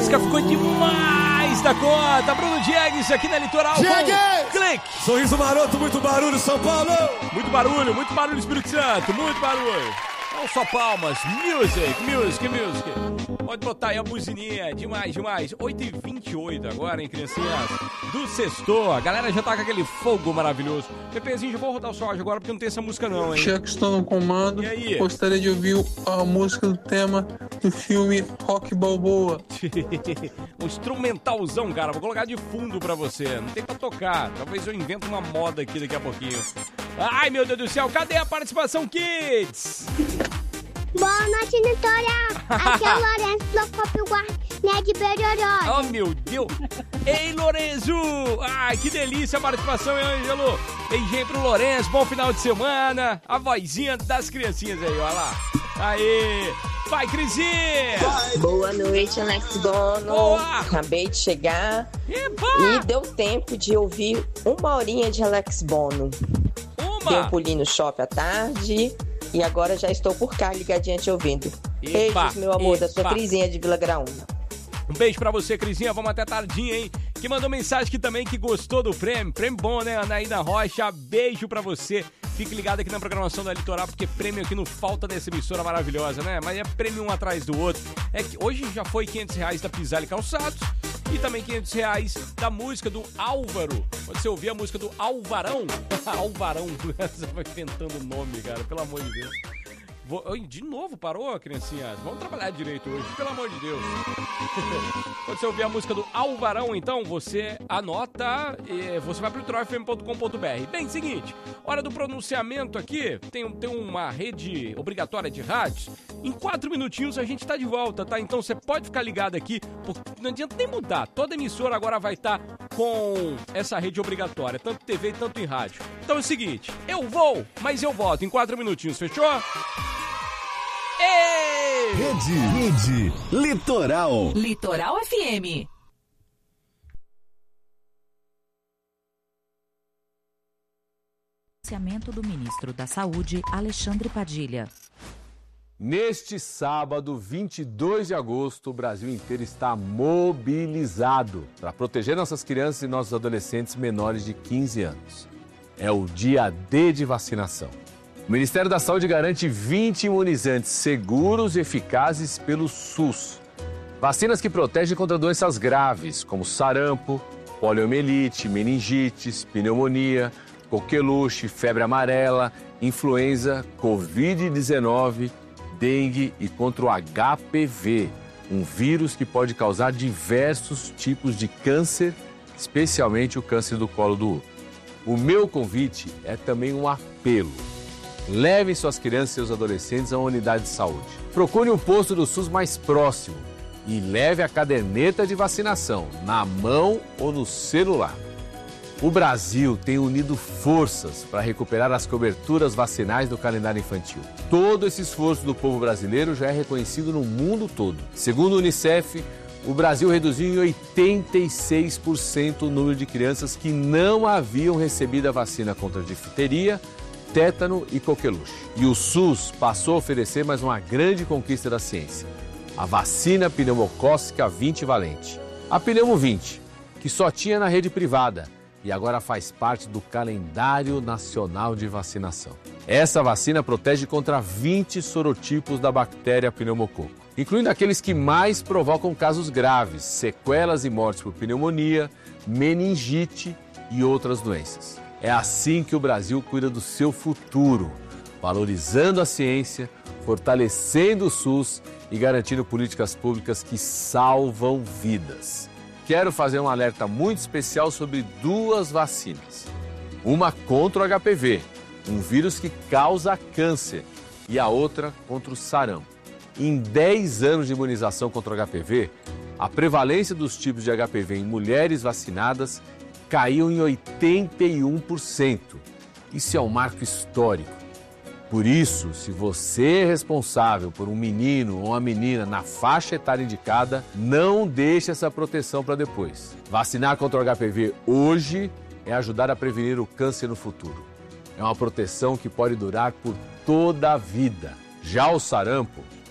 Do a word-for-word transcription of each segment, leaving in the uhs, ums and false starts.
música ficou demais da conta. Bruno Diegues aqui na Litoral. Diegues! Clique. Sorriso maroto, muito barulho, São Paulo. Muito barulho, muito barulho, Espírito Santo. Muito barulho. Não só palmas. Music, music, music. Pode botar aí a buzininha. Demais, demais. oito e vinte e oito agora, hein, criancinhas? Do sexto. A galera já tá com aquele fogo maravilhoso. Pepezinho, já vou rodar o som agora porque não tem essa música não, hein? Já que estou no comando, E aí? gostaria de ouvir a música do tema do filme Rock Balboa. Um instrumentalzão, cara. Vou colocar de fundo pra você. Não tem pra tocar. Talvez eu invente uma moda aqui daqui a pouquinho. Ai, meu Deus do céu. Cadê a participação, kids? Boa noite, Litoral. Aqui é o Lourenço do Copio Guarné de Beroró. Oh, meu Deus. Ei, Lourenço. Ai, que delícia a participação, hein, Ângelo? Beijinho pro Lourenço. Bom final de semana. A vozinha das criancinhas aí, olha lá. Aê. Vai, Crisinha. Boa noite, Alex Bono. Boa. Acabei de chegar Epa. e deu tempo de ouvir uma horinha de Alex Bono. Uma. Dei um pulinho no shopping à tarde e agora já estou por cá ligadinha te ouvindo. Epa, Beijos, meu amor, da sua epa. Crisinha de Vila Graúna. Um beijo pra você, Crisinha. Vamos até tardinha, hein? Que mandou mensagem aqui também que gostou do prêmio. Prêmio bom, né? Anaída Rocha, beijo pra você. Fique ligado aqui na programação da Litoral, porque prêmio aqui não falta dessa emissora maravilhosa, né? Mas é prêmio um atrás do outro. É que hoje já foi quinhentos reais da Pisale Calçados e também quinhentos reais da música do Álvaro. Quando você ouvir a música do Alvarão, Alvarão, você vai inventando o nome, cara, pelo amor de Deus. Vou... De novo, parou, criancinhas? Vamos trabalhar direito hoje, pelo amor de Deus. Quando você ouvir a música do Alvarão, então, você anota e você vai para o litoral f m ponto com ponto b r. Bem, seguinte, hora do pronunciamento aqui, tem, tem uma rede obrigatória de rádios. Em quatro minutinhos a gente tá de volta, tá? Então você pode ficar ligado aqui, porque não adianta nem mudar. Toda emissora agora vai estar com essa rede obrigatória, tanto T V tanto em rádio. Então é o seguinte, eu vou, mas eu volto em quatro minutinhos, fechou? Ei! Rede, Rede Litoral. Litoral F M. Pronunciamento do ministro da Saúde, Alexandre Padilha. Neste sábado, vinte e dois de agosto, o Brasil inteiro está mobilizado para proteger nossas crianças e nossos adolescentes menores de quinze anos. É o dia D de vacinação. O Ministério da Saúde garante vinte imunizantes seguros e eficazes pelo SUS. Vacinas que protegem contra doenças graves, como sarampo, poliomielite, meningites, pneumonia, coqueluche, febre amarela, influenza, covid dezenove, dengue e contra o H P V, um vírus que pode causar diversos tipos de câncer, especialmente o câncer do colo do útero. O meu convite é também um apelo. Leve suas crianças e seus adolescentes a uma unidade de saúde. Procure um posto do SUS mais próximo e leve a caderneta de vacinação na mão ou no celular. O Brasil tem unido forças para recuperar as coberturas vacinais do calendário infantil. Todo esse esforço do povo brasileiro já é reconhecido no mundo todo. Segundo o Unicef, o Brasil reduziu em oitenta e seis por cento o número de crianças que não haviam recebido a vacina contra a difteria, tétano e coqueluche. E o SUS passou a oferecer mais uma grande conquista da ciência: a vacina pneumocócica vinte valente. A Pneumo vinte, que só tinha na rede privada e agora faz parte do calendário nacional de vacinação. Essa vacina protege contra vinte sorotipos da bactéria pneumococo, incluindo aqueles que mais provocam casos graves, sequelas e mortes por pneumonia, meningite e outras doenças. É assim que o Brasil cuida do seu futuro, valorizando a ciência, fortalecendo o SUS e garantindo políticas públicas que salvam vidas. Quero fazer um alerta muito especial sobre duas vacinas. Uma contra o H P V, um vírus que causa câncer, e a outra contra o sarampo. Em dez anos de imunização contra o H P V, a prevalência dos tipos de H P V em mulheres vacinadas caiu em oitenta e um por cento. Isso é um marco histórico. Por isso, se você é responsável por um menino ou uma menina na faixa etária indicada, não deixe essa proteção para depois. Vacinar contra o H P V hoje é ajudar a prevenir o câncer no futuro. É uma proteção que pode durar por toda a vida. Já o sarampo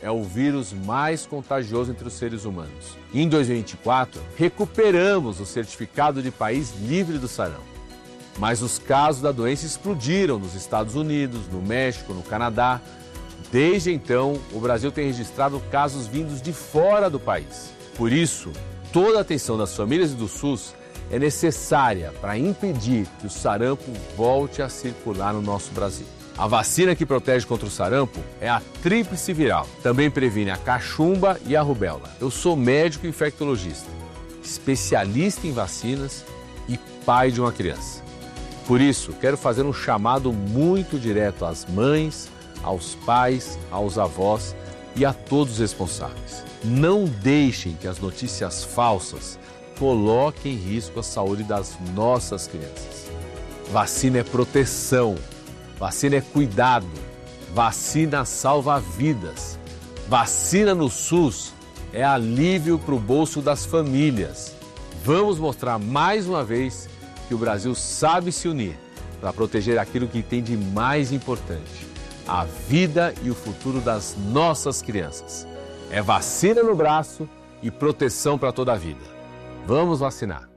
é o vírus mais contagioso entre os seres humanos. Em dois mil e vinte e quatro, recuperamos o certificado de país livre do sarampo. Mas os casos da doença explodiram nos Estados Unidos, no México, no Canadá. Desde então, o Brasil tem registrado casos vindos de fora do país. Por isso, toda a atenção das famílias e do SUS é necessária para impedir que o sarampo volte a circular no nosso Brasil. A vacina que protege contra o sarampo é a tríplice viral. Também previne a cachumba e a rubéola. Eu sou médico infectologista, especialista em vacinas e pai de uma criança. Por isso, quero fazer um chamado muito direto às mães, aos pais, aos avós e a todos os responsáveis. Não deixem que as notícias falsas coloquem em risco a saúde das nossas crianças. Vacina é proteção, vacina é cuidado, vacina salva vidas. Vacina no SUS é alívio para o bolso das famílias. Vamos mostrar mais uma vez que o Brasil sabe se unir para proteger aquilo que tem de mais importante: a vida e o futuro das nossas crianças. É vacina no braço e proteção para toda a vida. Vamos vacinar.